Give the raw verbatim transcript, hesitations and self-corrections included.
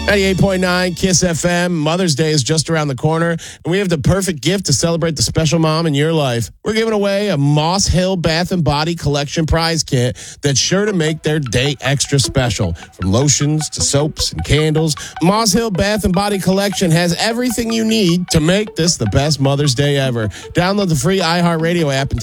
ninety-eight point nine Kiss F M. Mother's Day is just around the corner, and we have the perfect gift to celebrate the special mom in your life. We're giving away a Moss Hill Bath and Body Collection prize kit that's sure to make their day extra special. From lotions to soaps and candles, Moss Hill Bath and Body Collection has everything you need to make this the best Mother's Day ever. Download the free iHeartRadio app and